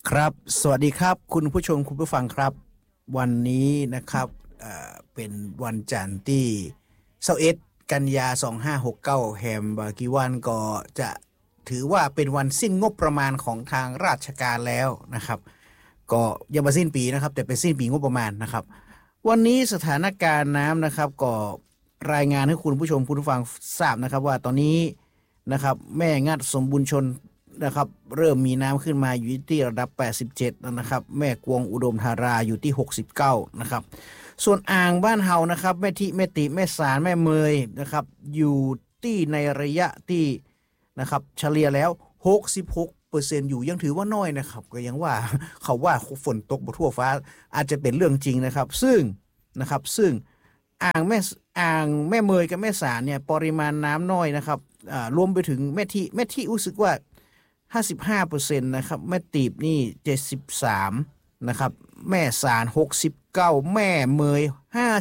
ครับสวัสดีครับคุณผู้ชมคุณผู้ฟังครับวันนี้นะครับเป็นวันจันทร์ที่21กันยา2569แฮมบากิวันก็จะถือว่าเป็นวันสิ้นงบประมาณของทางราชการแล้วนะครับก็ยังมาสิ้นปีนะครับแต่เป็นสิ้นปีงบประมาณนะครับวันนี้สถานการณ์น้ำนะครับก็รายงานให้คุณผู้ชมคุณผู้ฟังทราบนะครับว่าตอนนี้นะครับแม่งัดสมบูรณ์ชนนะครับเริ่มมีน้ำขึ้นมาอยู่ที่ระดับ87นะครับแม่กวงอุดมธาราอยู่ที่69นะครับส่วนอ่างบ้านเฮานะครับแม่ทิแม่ติแม่สารแม่เมยนะครับอยู่ที่ในระยะที่นะครับเฉลี่ยแล้ว66%อยู่ยังถือว่าน้อยนะครับก็ยังว่าเขาว่าฝนตกทั่วฟ้าอาจจะเป็นเรื่องจริงนะครับซึ่งอ่างแม่เมยกับแม่สารเนี่ยปริมาณน้ำน้อยนะครับรวมไปถึงแม่ที่รู้สึกว่า55%นะครับแม่ตีบนี่73นะครับแม่สาร69แม่เมย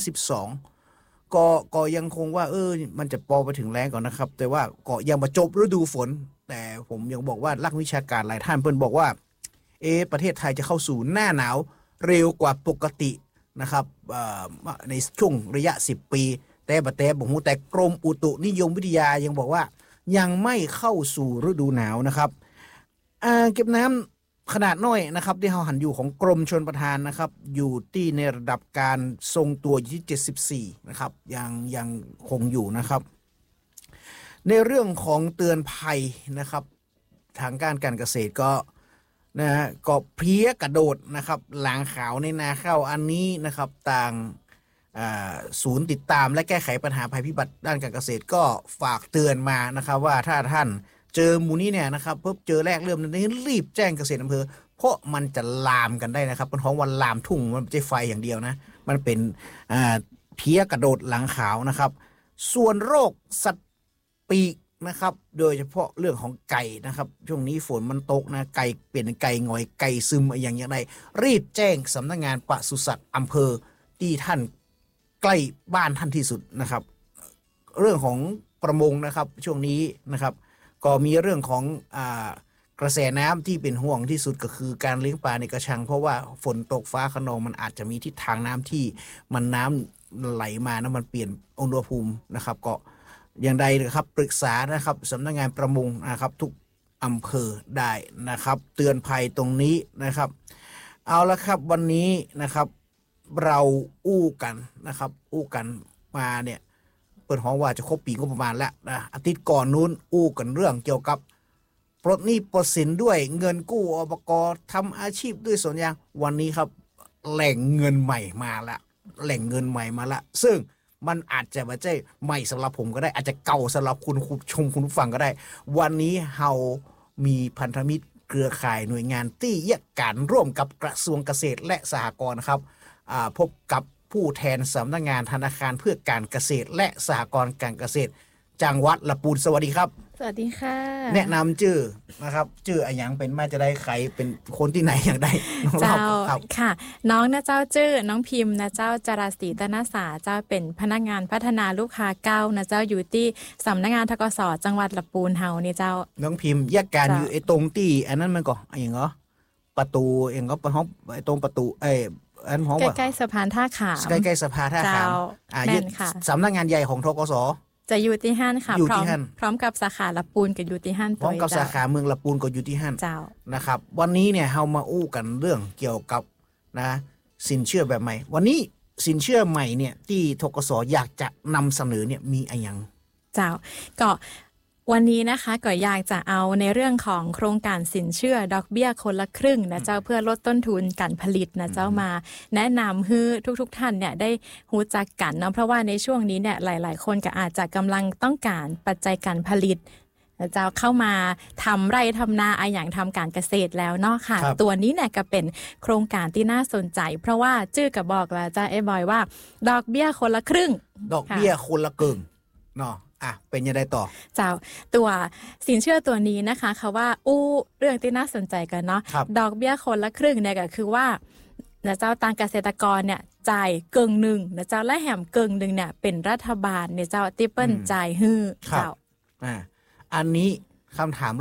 52ก็ยังคงว่ามันจะปอไปถึงแรงก่อนนะครับแต่ว่าก็ยังมาจบฤดูฝนแต่ผมยังบอกว่านักวิชาการหลายท่านเพิ่นบอกว่าประเทศไทยจะเข้าสู่หน้าหนาวเร็วกว่าปกตินะครับในช่วงระยะ10ปีแต่บอกฮู้แต่กรมอุตุนิยมวิทยายังบอกว่ายังไม่เข้าสู่ฤดูหนาวนะครับเก็บน้ำขนาดน้อยนะครับที่เราหันอยู่ของกรมชลประทานนะครับอยู่ที่ในระดับการทรงตัวอยู่ที่74นะครับยังคงอยู่นะครับในเรื่องของเตือนภัยนะครับทางการเกษตรก็นะฮะก็เพลี้ยกระโดดนะครับหลางขาวในนาข้าวอันนี้นะครับต่างศูนย์ติดตามและแก้ไขปัญหาภัยพิบัติด้านการเกษตรก็ฝากเตือนมานะครับว่าถ้าท่านเจอหมู่นี้เนี่ยนะครับปุ๊บเจอแรกเริ่มนี้รีบแจ้งเกษตรอำเภอเพราะมันจะลามกันได้นะครับเป็นของวันลามทุ่งมันไม่ใช่ไฟอย่างเดียวนะมันเป็นเพี้ยกระโดดหลังขาวนะครับส่วนโรคสัตว์ปีกนะครับโดยเฉพาะเรื่องของไก่นะครับช่วงนี้ฝนมันตกนะไก่เปลี่ยนไก่งอยไก่ซึมอย่างไรรีบแจ้งสำนักงานปศุสัตว์อำเภอที่ท่านใกล้บ้านท่านที่สุดนะครับเรื่องของประมงนะครับช่วงนี้นะครับก็มีเรื่องของกระแสน้ำที่เป็นห่วงที่สุดก็คือการเลี้ยงปลาในกระชังเพราะว่าฝนตกฟ้าคะนองมันอาจจะมีทิศทางน้ำที่มันน้ำไหลมานะมันเปลี่ยนอุณหภูมินะครับก็อย่างใดนะครับปรึกษานะครับสำนักงานประมงนะครับทุกอำเภอได้นะครับเตือนภัยตรงนี้นะครับเอาละครับวันนี้นะครับเราอู้กันนะครับอู้กันมาเนี่ยเปิดห้องว่าจะครบปีก็ประมาณแล้วนะอาทิตย์ก่อนนู้นอู้กันเรื่องเกี่ยวกับปลดหนี้ปลดสินด้วยเงินกู้อบก.ทำอาชีพด้วยสวนยางวันนี้ครับแหล่งเงินใหม่มาละซึ่งมันอาจจะไม่ใช่ใหม่สำหรับผมก็ได้อาจจะเก่าสำหรับคุณชมคุณผู้ฟังก็ได้วันนี้เฮามีพันธมิตรเครือข่ายหน่วยงานที่แยกการร่วมกับกระทรวงเกษตรและสหกรณ์ครับพบกับผู้แทนสำนักงานธนาคารเพื่อการเกษตรและสหกรณ์การเกษตรจังหวัดละปูนสวัสดีครับสวัสดีค่ะแนะนำชื่อนะครับชื่ออะไรอย่างเป็นมาจะได้ใครเป็นคนที่ไหนอย่างใดเจ้าค่ะน้องนะเจ้าชื่อน้องพิมพ์นะเจ้าจราศรีตนาสาเจ้าเป็นพนักงานพัฒนาลูกค้าเก้านะเจ้าอยู่ที่สำนักงานธกส.จังหวัดละปูนเฮานี่เจ้าน้องพิมพ์แยกการอยู่ไอ้ตรงที่อันนั้นมันก็อย่างเหรอประตูเองก็เป็นห้องไอ้ตรงประตูอันห้องใกล้ๆสะพานท่าขามใกล้ๆสะพานท่าขามแม่นค่ะสำนักงานใหญ่ของธกส. จะอยู่ที่ห้านค่ะพร้อมกับสาขาละปูนกับอยู่ที่ห้านพร้อมกับสาขาเมืองละปูนก็อยู่ที่ห้านเจ้านะครับวันนี้เนี่ยเฮามาอู้กันเรื่องเกี่ยวกับนะสินเชื่อแบบใหม่วันนี้สินเชื่อใหม่เนี่ยที่ธกส.อยากจะนำเสนอเนี่ยมีอะไรยังเจ้าก็วันนี้นะคะก็อยากจะเอาในเรื่องของโครงการสินเชื่อดอกเบี้ยคนละครึ่งนะเจ้าเพื่อลดต้นทุนการผลิตนะเจ้ามาแนะนำให้ทุกท่านเนี่ยได้รู้จักกันเนาะเพราะว่าในช่วงนี้เนี่ยหลายๆคนก็อาจจะกำลังต้องการปัจจัยการผลิตเจ้าเข้ามาทำไร่ทำนาอย่างทำการเกษตรแล้วเนาะค่ะตัวนี้เนี่ยก็เป็นโครงการที่น่าสนใจเพราะว่าชื่อก็บอกแล้วจ้าบอยว่าดอกเบี้ยคนละครึ่งดอกเบี้ยคนละครึ่งเนาะเป็นยังไงต่อเจ้าตัวสินเชื่อตัวนี้นะคะเขาว่าเรื่องที่น่าสนใจกันเนาะดอกเบี้ยคนละครึ่งเนี่ยก็คือว่านะเจ้าทางเกษตรกรเนี่ยจ่ายเกินหนึ่งนะเจ้าและแหมเกินหนึ่งเนี่ยเป็นรัฐบาลเนี่ยเจ้าติเปิ้ลจ่ายฮื้อเจ้าอันนี้คำถามแรก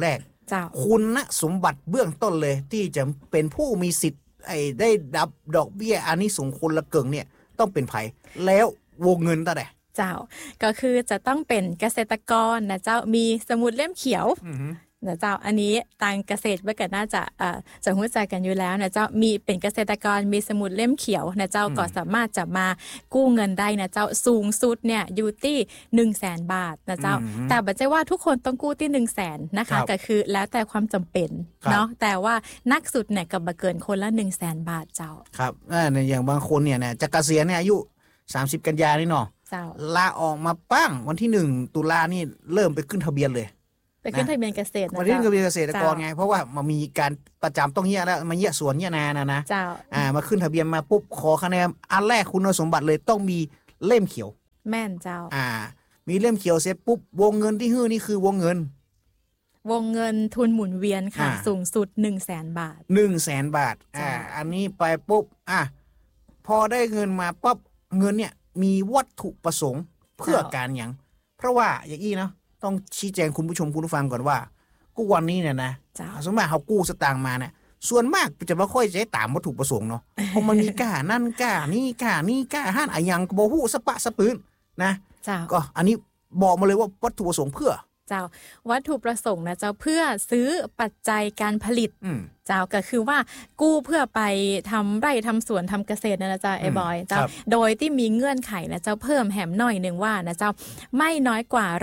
เจ้าคุณสมบัติเบื้องต้นเลยที่จะเป็นผู้มีสิทธิ์ได้รับดอกเบี้ยอานิสงส์คนละเกิงเนี่ยต้องเป็นไผแล้ววงเงินเท่าไหร่เจ้าก็คือจะต้องเป็นเกษตรกรนะเจ้ามีสมุดเล่มเขียวนะเจ้าอันนี้ทางเกษตรเมื่อกี้น่าจะรู้จักกันอยู่แล้วนะเจ้ามีเป็นเกษตรกรมีสมุดเล่มเขียวนะเจ้าก็สามารถจะมากู้เงินได้นะเจ้าสูงสุดเนี่ยอยู่ที่ 100,000 บาทนะเจ้าแต่บ่ใช่ว่าทุกคนต้องกู้ที่ 100,000 นะคะก็คือแล้วแต่ความจำเป็นเนาะแต่ว่านักสุดเนี่ยก็บ่เกินคนละ 100,000 บาทเจ้าครับอย่างบางคนเนี่ยจะเกษียณเนี่ยอายุ30กันยายนนี่เนาะลาออกมาปั้งวันที่1ตุลานี่เริ่มไปขึ้นทะเบียนเลยไปขึ้นทะเบียนเกษตรนะมาขึ้นทะเบียนเกษตรกรไงเพราะว่ามันมีการประจำต้องเหี้ยแล้วมาเหี้ยสวนเหี้ยนานะเจ้ามาขึ้นทะเบียนมาปุ๊บขอคะแนนอันแรกคุณสมบัติเลยต้องมีเล่มเขียวแม่นเจ้ามีเล่มเขียวเสร็จปุ๊บวงเงินที่ฮื้อนี่คือวงเงินทุนหมุนเวียนค่ะสูงสุด 100,000 บาท 100,000 บาทอันนี้ไปปุ๊บพอได้เงินมาปั๊บเงินเนี่ยมีวัตถุประสงค์เพื่อการหยังเพราะว่าอย่างนี้เนาะต้องชี้แจงคุณผู้ชมคุณผู้ฟังก่อนว่ากู้วันนี้เนี่ยนะสมมติเขากู้สตางค์มาเนี่ยส่วนมากจะไม่ค่อยใช้ตามวัตถุประสงค์เนาะเพราะมันมีก้านั่นก้านี่ก้านี่ก้าห้านอะยังบ่ฮู้สปะสปืนนะก็อันนี้บอกมาเลยว่าวัตถุประสงค์เพื่อเจ้าวัตถุประสงค์นะเจ้าเพื่อซื้อปัจจัยการผลิตเจ้าก็คือว่ากู้เพื่อไปทำไร่ทำสวนทำเกษตรนะเจ้าไอ้บอยเจ้าโดยที่มีเงื่อนไขนะเจ้าเพิ่มแหมหน่อยนึงว่านะเจ้าไม่น้อยกว่า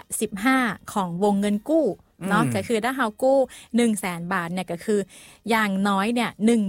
15%ของวงเงินกู้เนาะก็คือถ้าเฮากู้ 100,000 บาทเนี่ยก็คืออย่างน้อยเนี่ย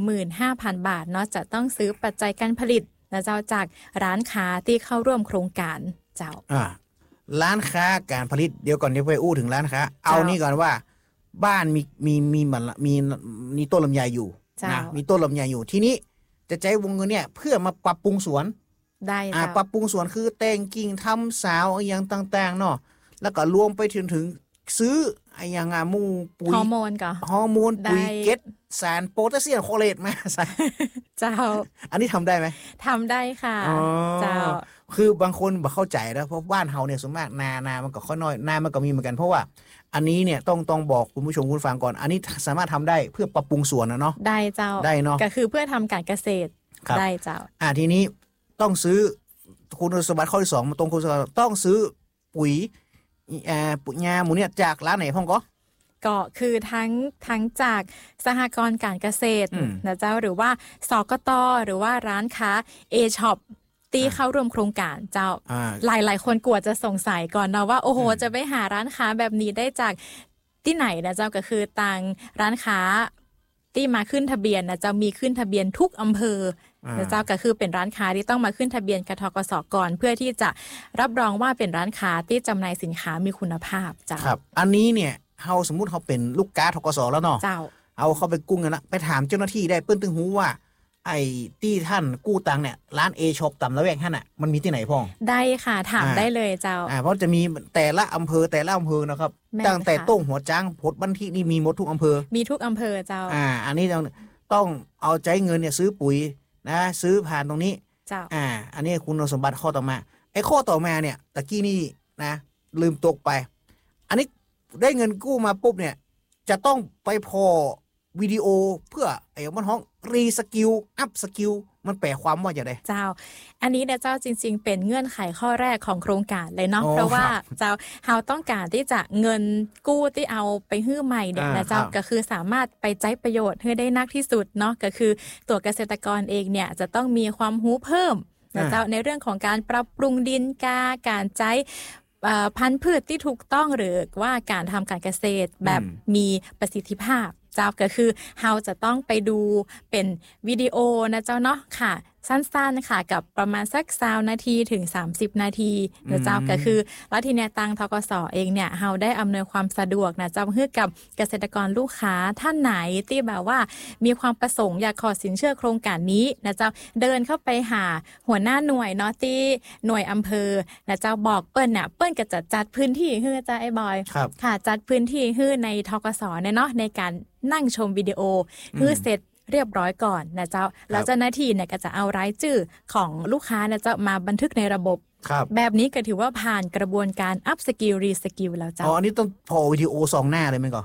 15,000 บาทเนาะจะต้องซื้อปัจจัยการผลิตนะเจ้าจากร้านค้าที่เข้าร่วมโครงการเจ้าร้านค้าการผลิตเดี๋ยวก่อนเดี๋ยวไปอู้ถึงร้านค้าเอานี่ก่อนว่าบ้านมีต้นลำไยอยู่นะมีต้นลำไยอยู่ทีนี้จะใช้วงเงินเนี่ยเพื่อมาปรับปรุงสวนได้ปรับปรุงสวนคือแต่งกิ่งทำสาวอย่างต่างๆเนาะแล้วก็รวมไปถึงซื้ออย่างมูปุ๋ยฮอร์โมนปุ๋ยเก็ตสารโพแทสเซียมคลอเรตมาใส่เจ้าอันนี้ทำได้ไหมทำได้ค่ะเจ้าคือบางคนบ่เข้าใจนะเพราะบ้านเฮาเนี่ยส่วนมากนามันก็ค่อยน้อยนามันก็มีเหมือนกันเพราะว่าอันนี้เนี่ยต้องบอกคุณผู้ชมคุณฟังก่อนอันนี้สามารถทำได้เพื่อปรับปรุงสวนนะเนาะได้เจ้าได้เนาะก็คือเพื่อทำการเกษตรได้เจ้าทีนี้ต้องซื้อคุณสมบัติข้อที่2มาตรงคุณสมบัติต้องซื้อปุ๋ยปุ๋ยยาหมูเนี่ยจากร้านไหนพ่องก็คือทั้งจากสหกรณ์การเกษตรนะเจ้าหรือว่าสกต.หรือว่าร้านค้า A-Shop ตีเข้าร่วมโครงการเจ้าหลายคนกลัวจะสงสัยก่อนนะว่าโอ้โหจะไปหาร้านค้าแบบนี้ได้จากที่ไหนนะเจ้าก็คือต่างร้านค้าที่มาขึ้นทะเบียนนะเจ้ามีขึ้นทะเบียนทุกอำเภอนะเจ้าก็คือเป็นร้านค้าที่ต้องมาขึ้นทะเบียนกับธกส.ก่อนเพื่อที่จะรับรองว่าเป็นร้านค้าที่จำหน่ายสินค้ามีคุณภาพเจ้าครับอันนี้เนี่ยเฮาสมมุติเฮาเป็นลูกค้าธกส.แล้วเนาะเอาเข้าไปกู้เงินละไปถามเจ้าหน้าที่ได้เปิ้นตึงหูว่าไอ้ที่ท่านกู้ตังเนี่ยร้าน A-Shop ต่ำละแวกท่านน่ะมันมีที่ไหนพ่องได้ค่ะถามได้เลยเจ้าเพราะจะมีแต่ละอำเภอนะครับตั้งแต่ต้งหัวจ้างพดบันทินี่มีหมดทุกอำเภอมีทุกอำเภอเจ้าอันนี้ต้องเอาใจเงินเนี่ยซื้อปุ๋ยนะซื้อผ่านตรงนี้เจ้าอันนี้คุณสมบัติข้อต่อมาไอ้ข้อต่อมาเนี่ยตะกี้นี่นะลืมตกไปอันนี้ได้เงินกู้มาปุ๊บเนี่ยจะต้องไปพอวิดีโอเพื่อมันห้องรีสกิลอัพสกิลมันแปลความว่าอย่างไรเจ้าอันนี้เนี่ยเจ้าจริงๆเป็นเงื่อนไขข้อแรกของโครงการเลยเนาะเพราะว่าเจ้าเฮาต้องการที่จะเงินกู้ที่เอาไปฮื้อใหม่เนี่ยนะเจ้าก็คือสามารถไปใช้ประโยชน์ให้ได้นักที่สุดเนาะก็คือตัวเกษตรกรเองเนี่ยจะต้องมีความรู้เพิ่มนะเจ้าในเรื่องของการปรับปรุงดินการใช้พันธุ์พืชที่ถูกต้องหรือว่าการทำการเกษตรแบบมีประสิทธิภาพเจ้าก็คือเฮาจะต้องไปดูเป็นวิดีโอนะเจ้าเนาะค่ะสั้นๆค่ะกับประมาณสัก20 นาทีถึง30 นาทีนะเจ้าก็คือแล้วทีเนี้ยทางธกส.เองเนี่ยเฮาได้อำนวยความสะดวกนะเจ้าให้กับเกษตรกรลูกค้าท่านไหนที่แบบว่ามีความประสงค์อยากขอสินเชื่อโครงการนี้นะเจ้าเดินเข้าไปหาหัวหน้าหน่วยเนาะที่หน่วยอำเภอนะเจ้าบอกเปิ้นน่ะเปิ้นก็จะจัดพื้นที่ให้จ้าไอ้บอยค่ะจัดพื้นที่ให้ในธกส.เนี่ยเนาะในการนั่งชมวิดีโอคือเสร็จเรียบร้อยก่อนนะเจ้าแล้วเจ้าหน้าที่เนี่ยก็จะเอารายชื่อของลูกค้านะเจ้ามาบันทึกในระบบแบบนี้ก็ถือว่าผ่านกระบวนการอัพสกิลรีสกิลแล้วเจ้าอันนี้ต้องพอวิดีโอ2 หน้าเลยมั้ยก่อน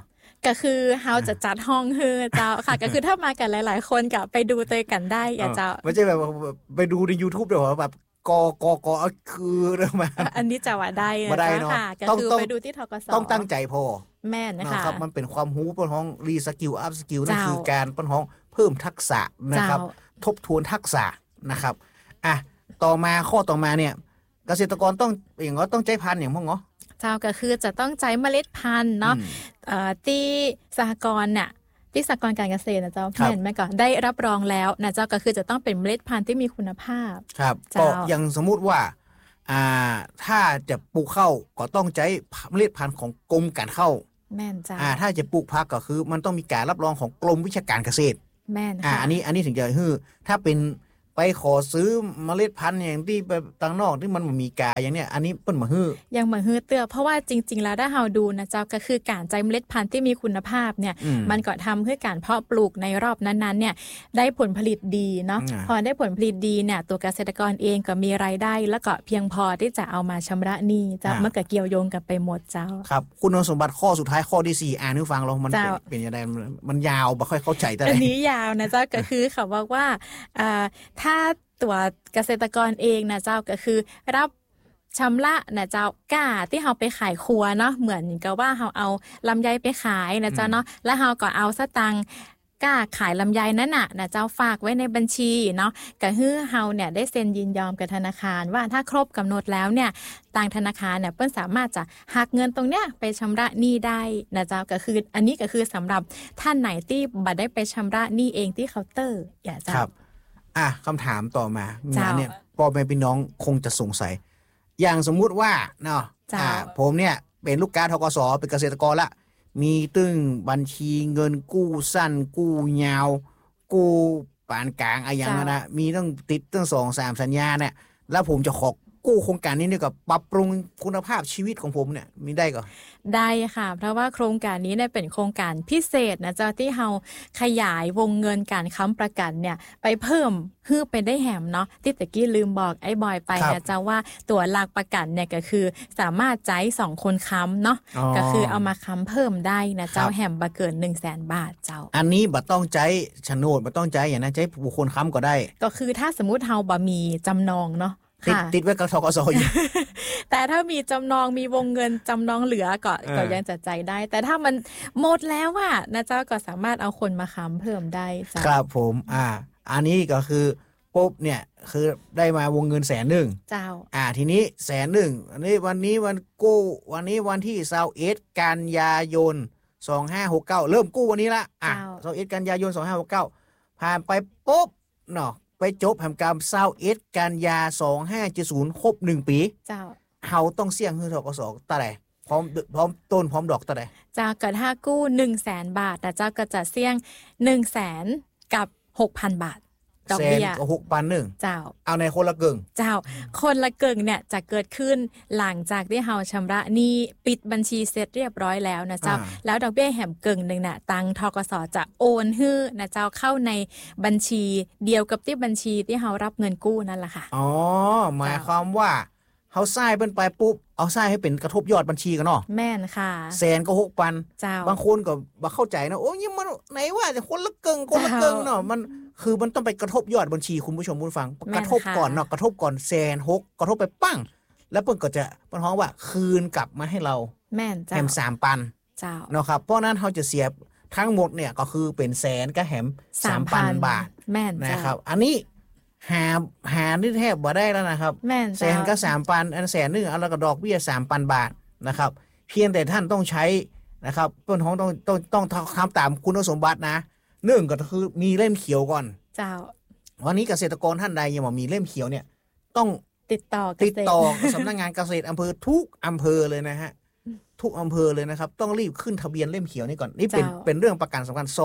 ก็คือเฮาจะจัดห้องเฮือเจ้าค่ะก็คือถ้ามากันหลายๆคนก็ไปดูเตยกันได้อย่าเจ้าไม่ใช่แบบไปดูใน YouTube เดี๋ยวแบบกคือเรื่องมาอันนี้จะว่าได้เนาะค่ะก็คือไปดูที่ธกสต้องตั้งใจพอแม่นนะคะครับมันเป็นความรู้เป็นห้องรีสกิลอัพสกิลนั่นคือการเป็นห้องเพิ่มทักษะนะครับทบทวนทักษะนะครับต่อมาข้อต่อมาเนี่ยเกษตรกรต้องอย่างก็ต้องใจพันธุ์อย่างพวกเนาะเจ้าก็คือจะต้องใจเมล็ดพันธุ์เนาะที่สหกรณ์เนี่ยที่สหกรณ์การเกษตรนะเจ้าเห็นไหมก่อนได้รับรองแล้วนะเจ้าก็คือจะต้องเป็นเมล็ดพันธุ์ที่มีคุณภาพครับก็อย่างสมมุติว่าถ้าจะปลูกข้าวก็ต้องใช้เมล็ดพันธุ์ของกรมการข้าวแม่นจ้าถ้าจะปลูกผักก็คือมันต้องมีการรับรองของกรมวิชาการเกษตรแม่นค่ะอันนี้ถึงจะถ้าเป็นไปขอซื้อเมล็ดพันธุ์อย่างที่ไปต่างนอกที่มันมีกาอย่างเนี้ยอันนี้เปิ้นมายังมาเตื้อเพราะว่าจริงๆแล้วถ้าเฮาดูนะเจ้าก็คือการใจเมล็ดพันธุ์ที่มีคุณภาพเนี่ยมันก็ทำเพื่อการเพาะปลูกในรอบนั้นๆเนี่ยได้ผลผลิตดีเนาะพอได้ผลผลิตดีเนี่ยตัวเกษตรกรเองก็มีรายได้แล้วก็เพียงพอที่จะเอามาชำระหนี้เจ้ามันก็เกี่ยวโยงกันไปหมดเจ้าครับคุณสมบัติข้อสุดท้ายข้อที่4ให้ฟังเรามันเป็นยังไงมันยาวบ่ค่อยเข้าใจอันนี้ยาวนะเจ้าก็คือเขาบอกว่าถ้าตัวเกษตรกรเองนะเจ้าก็คือรับชำระนะเจ้าก้าที่เฮาไปขายครัวเนาะเหมือนกับว่าเฮาเอาลำไยไปขายนะเจ้าเนาะแล้วเฮาก็เอาสตังค์ก้าขายลำไยนั่นน่ะนะเจ้าฝากไว้ในบัญชีเนาะก็คือเฮาเนี่ยได้เซ็นยินยอมกับธนาคารว่าถ้าครบกำหนดแล้วเนี่ยทางธนาคารเนี่ยเปิ้นสามารถจะหักเงินตรงเนี้ยไปชำระหนี้ได้นะเจ้าก็คืออันนี้ก็คือสำหรับท่านไหนที่บัดได้ไปชำระหนี้เองที่เคาน์เตอร์อย่าเจ้าคำถามต่อมาเนี่ยพ่อแม่พี่น้องคงจะสงสัยอย่างสมมุติว่าเนาะผมเนี่ยเป็นลูกค้าธกสเป็นเกษตรกรละมีตึ้งบัญชีเงินกู้สั้นกู้ยาวกู้ปานกลางอะไรอย่างนั้นนะมีต้องติดตั้ง2-3สัญญาเนี่ยแล้วผมจะขอกู้โครงการนี้เนี่ยก็ปรับปรุงคุณภาพชีวิตของผมเนี่ยมีได้ก็ได้ค่ะเพราะว่าโครงการนี้เนี่ยเป็นโครงการพิเศษนะเจ้าที่เฮาขยายวงเงินการค้ำประกันเนี่ยไปเพิ่มไปได้แหมเนาะที่ตะกี้ลืมบอกไอ้บอยไปนะเจ้าว่าตัวหลักประกันเนี่ยก็คือสามารถใช้2คนค้ำเนาะก็คือเอามาค้ำเพิ่มได้นะเจ้าแหมบ่เกิน 100,000 บาทเจ้าอันนี้บ่ต้องใช้โฉนดบ่ต้องใช้อย่างนั้นใช้บุคคลค้ำก็ได้ก็คือถ้าสมมุติเฮาบ่มีจำนองเนาะติดไว้กับธกสอยู่แต่ถ้ามีจำนองมีวงเงินจำนองเหลือก็ยังจะใจได้แต่ถ้ามันหมดแล้วอะนะเจ้าก็สามารถเอาคนมาค้ำเพิ่มได้จ้ะครับผมอันนี้ก็คือปุ๊บเนี่ยคือได้มาวงเงิน100,000 เจ้าทีนี้100,000อันนี้วันนี้วันกู้วันนี้วันที่21กันยายน2569เริ่มกู้วันนี้ละ21กันยายน2569ผ่านไปปุ๊บเนาะไปจบแห่งกรรม21กันยา2570ครบ1ปีเจ้าเฮาต้องเสี่ยงคือธกสตาใดพร้อมต้นพร้อมดอกตาใดเจ้าก็ถ้ากู้ 100,000 บาทแต่เจ้าก็จะเสี่ยง 100,000 กับ 6,000 บาทดอกเบี้ย 6,100 เจ้าเอาในคนละกึ่งเจ้าคนละกึ่งเนี่ยจะเกิดขึ้นหลังจากที่เฮาชำระหนี้ปิดบัญชีเสร็จเรียบร้อยแล้วนะเจ้าแล้วดอกเบี้ยแหมกึ่งนึงน่ะตังธกสจะโอนให้นะเจ้าเข้าในบัญชีเดียวกับที่บัญชีที่เฮารับเงินกู้นั่นแหละค่ะหมายความว่าเฮาใส่เปิ้นไปปุ๊บเอาใส่ให้เป็นกระทบยอดบัญชีกันเนาะแม่นค่ะ 100,000ก็6,000 เจ้าบางคนก็บ่เข้าใจนะโอ้ยมันไหนว่าจะคนละกึ่งเนาะมันคือมันต้องไปกระทบยอดบัญชีคุณผู้ชมผู้ฟังกระทบก่อนเนาะกระทบก่อน106,000กระทบไปปั้งแล้วเปิ้นก็จะเปิ้นฮ้องว่าคืนกลับมาให้เราแม่นเจ้าแหม3,000 เจ้าเนาะครับเพราะนั้นเฮาจะเสียทั้งหมดเนี่ยก็คือเป็น100,000กับแหม 3,000 บาทแม่นนะครับอันนี้หานี่แทบบ่ได้แล้วนะครับ100,000กับ 3,000 อัน100,000อันแล้วก็ดอกเบี้ย 3,000 บาทนะครับเพียงแต่ท่านต้องใช้นะครับเปิ้นฮ้องต้องทำตามคุณสมบัตินะ1ก็คือมีเล่มเขียวก่อนเจ้าวันนี้เกษตรกรท่านใดยังบ่มีเล่มเขียวเนี่ยต้องติดต่อสำนักงานเกษตรอำเภอทุกอำเภอเลยนะฮะทุกอำเภอเลยนะครับต้องรีบขึ้นทะเบียนเล่มเขียวนี่ก่อนนี่เป็นเรื่องประกันสำคัญ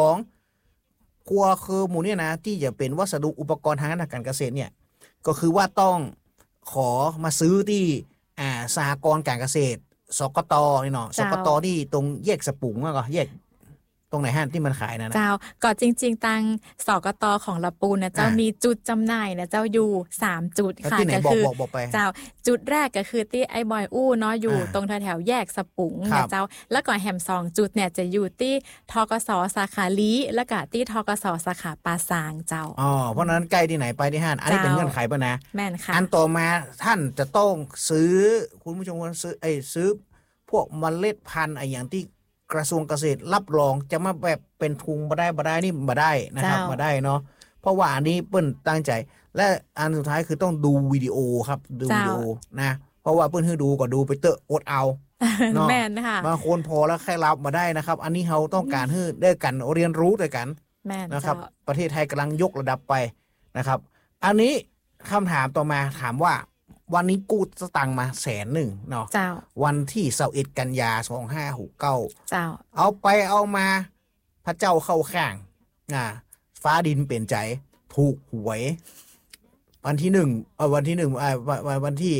2ครัวคือหมู่เนี่ยนะที่จะเป็นวัสดุอุปกรณ์ทางการเกษตรเนี่ยก็คือว่าต้องขอมาซื้อที่สหกรณ์การเกษตรสกตนี่เนาะสกตที่ตรงแยกสปุงก็แยกตรงไหนฮะที่มันขายนะเจ้าก็จริงๆตังสกตของละปูนนะเจ้ามีจุดจำหน่ายนะเจ้าอยู่3จุดค่ะก็คือเจ้าจุดแรกก็คือที่ไอ้บอยอู้เนาะอยู่ตรงแถวๆแยกสปุงนะเจ้าแล้วก็แฮม2จุดเนี่ยจะอยู่ที่ทกสสาขาลีแล้วก็ที่ทกสสาขาปาซางเจ้าเพราะนั้นใกล้ที่ไหนไปที่ห้างอันนี้เป็นเงื่อนไขป่ะนะแม่นค่ะอันต่อมาท่านจะต้องซื้อคุณผู้ชมซื้อพวกเมล็ดพันธุ์อย่างที่กระทรวงเกษตรรับรองจะมาแบบเป็นทุงบ่ได้นี่บ่ได้นะครับบ่ได้เนาะเพราะว่าอันนี้เปิ้นตั้งใจและอันสุดท้ายคือต้องดูวิดีโอครับดูวิดีโอนะเพราะว่าเปิ้นให้ดูก็ดูไปเตอะอดเอาเนาะแม่นค่ะบางคนพอแล้วแค่รับมาได้นะครับอันนี้เราต้องการให้ได้กันเรียนรู้ด้วยกันนะครับประเทศไทยกำลังยกระดับไปนะครับอันนี้คำถามต่อมาถามว่าวันนี้กู้สตังค์มา100,000เนาะวันที่21กันยา2569เอาไปเอามาพระเจ้าเข้าข้างฟ้าดินเปลี่ยนใจถูกหวยวันที่วันที่วันที่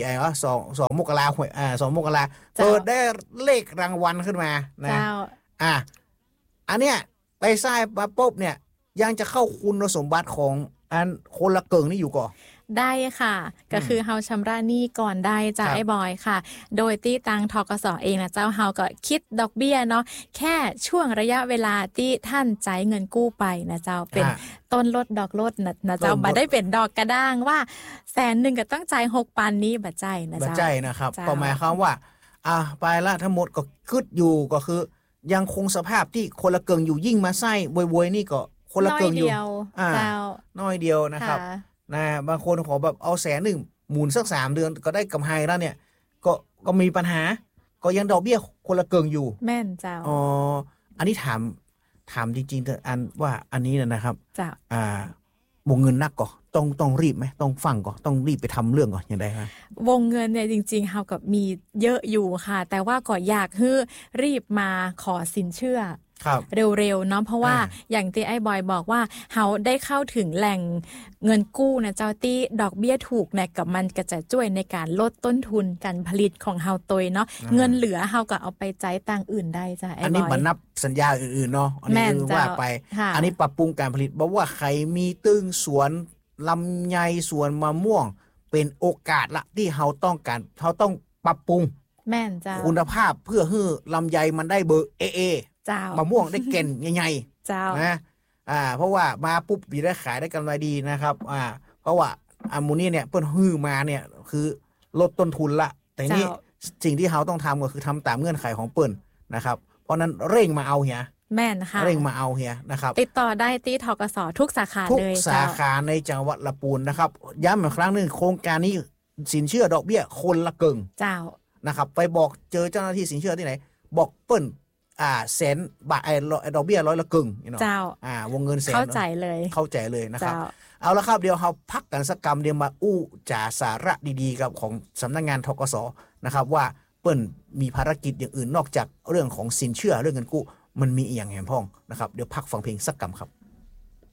2มกราคม2มกราเปิดได้เลขรางวัลขึ้นมานะอันเนี้ยไปทรายมาปุ๊บเนี่ยยังจะเข้าคุณสมบัติของอันคนละเกิงนี่อยู่ก่อได้ค่ะก็คือเฮาชำระหนี้ก่อนได้จ้ะไอ้บอยค่ะโดยที่ตังทกสเองนะเจ้าเฮาก็คิดดอกเบี้ยเนาะแค่ช่วงระยะเวลาที่ท่านจ่ายเงินกู้ไปนะเจ้าเป็นต้นลดดอกลดนะเจ้าบ่ได้เป็นดอกกระด้างว่า100,000ก็ต้องจ่าย6ปันนี้บ่ใจนะเจ้าบ่ใจนะครับก็หมายความว่าไปละทั้งหมดก็คิดอยู่ก็คือยังคงสภาพที่คนละเกิงอยู่ยิ่งมาไส้บวยๆนี่ก็คนละเกิงอยู่น้อยเดียวนะครับนะบางคนขอแบบเอา100,000หมุนสัก3เดือนก็ได้กำไรแล้วเนี่ยก็มีปัญหาก็ยังดอกเบี้ยคนละเกิงอยู่แม่นเจ้าอันนี้ถามจริงๆเถอะอันว่าอันนี้นะครับเจ้าวงเงินนักก่อต้องรีบไหมต้องฟังก่อต้องรีบไปทำเรื่องก่อนอย่างไรคะวงเงินเนี่ยจริงๆเฮากับมีเยอะอยู่ค่ะแต่ว่าก็อยากให้รีบมาขอสินเชื่อเร็วๆเนาะเพราะว่าอย่างที่ไอ้บอยบอกว่าเฮาได้เข้าถึงแหล่งเงินกู้นะเจ้าที่ดอกเบี้ยถูกเนี่ยกับมันก็จะช่วยในการลดต้นทุนการผลิตของเฮาตัวเนาะเงินเหลือเฮาก็เอาไปจ่ายต่างอื่นได้จ้ะไอ้บอยอันนี้มันนับสัญญาอื่นๆเนาะอันนี้ว่าไปอันนี้ปรับปรุงการผลิตบอกว่าใครมีตึ้งสวนลำไยสวนมะม่วงเป็นโอกาสละที่เฮาต้องการเฮาต้องปรับปรุงแม่นจ้าคุณภาพเพื่อให้ลำไยมันได้เบอร์AAมะม่วงได้เก่นใหญ่ๆนะเพราะว่ามาปุ๊บได้ขายได้กำไรดีนะครับเพราะว่าอะโมเนียเนี่ยเปิ้นฮื้อมาเนี่ยคือลดต้นทุนละแต่นี่สิ่งที่เขาต้องทำก็คือทำตามเงื่อนไขของเปิ้นนะครับเพราะนั้นเร่งมาเอาเฮียแม่นค่ะเร่งมาเอาเฮียนะครับติดต่อได้ที่ทกสทุกสาขาเลยทุกสาขาในจังหวัดละปูนนะครับย้ำอีกครั้งนึงโครงการนี้สินเชื่อดอกเบี้ยคนละเกิงเจ้านะครับไปบอกเจอเจ้าหน้าที่สินเชื่อที่ไหนบอกเปิ้น100,000 บาทดอกเบี้ย100ละกึ่งเจ้าวงเงิน100,000 เข้าใจเลยนะครับเอาละครับเดี๋ยวเราพักกันสักกรรมเดี๋ยวมาอู้จ่าสาระดีๆกับของสำนักงานธกสนะครับว่าเปิ้นมีภารกิจอย่างอื่นนอกจากเรื่องของสินเชื่อเรื่องเงินกู้มันมีอีกอย่างแหมพ่องนะครับเดี๋ยวพักฟังเพลงสักกรรมครับ